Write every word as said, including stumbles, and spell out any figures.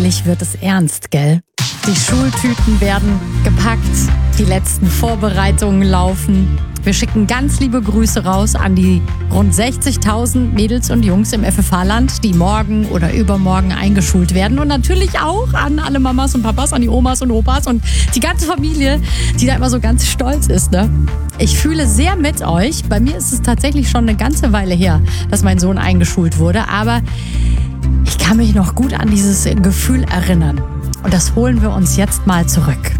Endlich wird es ernst, gell? Die Schultüten werden gepackt, die letzten Vorbereitungen laufen. Wir schicken ganz liebe Grüße raus an die rund sechzigtausend Mädels und Jungs im F F H-Land, die morgen oder übermorgen eingeschult werden. Und natürlich auch an alle Mamas und Papas, an die Omas und Opas und die ganze Familie, die da immer so ganz stolz ist, ne? Ich fühle sehr mit euch. Bei mir ist es tatsächlich schon eine ganze Weile her, dass mein Sohn eingeschult wurde. Aber ich kann mich noch gut an dieses Gefühl erinnern. Und das holen wir uns jetzt mal zurück.